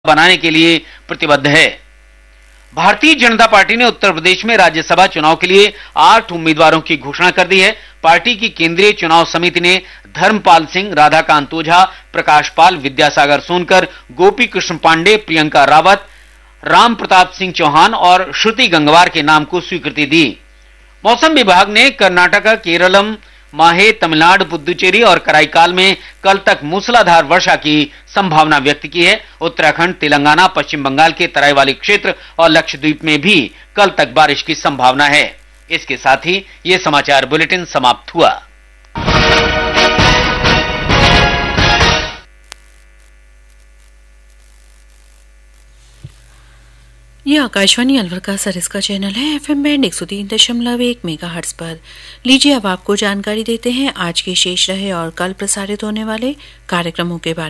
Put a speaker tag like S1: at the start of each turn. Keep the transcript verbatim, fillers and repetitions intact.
S1: बनाने के लिए प्रतिबद्ध है। भारतीय जनता पार्टी ने उत्तर प्रदेश में राज्यसभा चुनाव के लिए आठ उम्मीदवारों की घोषणा कर दी है। पार्टी की केंद्रीय चुनाव समिति ने धर्मपाल सिंह, राधाकांत ओझा, प्रकाश पाल, विद्यासागर सोनकर, गोपी कृष्ण पांडे, प्रियंका रावत, राम प्रताप सिंह चौहान और श्रुति गंगवार के नाम को स्वीकृति दी। मौसम विभाग ने कर्नाटक, केरलम, माहे, तमिलनाडु, पुदुचेरी और कराईकाल में कल तक मूसलाधार वर्षा की संभावना व्यक्त की है। उत्तराखंड, तेलंगाना, पश्चिम बंगाल के तराई वाले क्षेत्र और लक्षद्वीप में भी कल तक बारिश की संभावना है। इसके साथ ही यह समाचार बुलेटिन समाप्त हुआ।
S2: ये आकाशवाणी अलवर का सरिस्का चैनल है। एफएम बैंड एक सौ तीन दशमलव एक मेगाहर्ट्ज पर। लीजिए अब आपको जानकारी देते हैं आज के शेष रहे और कल प्रसारित होने वाले कार्यक्रमों के बारे में।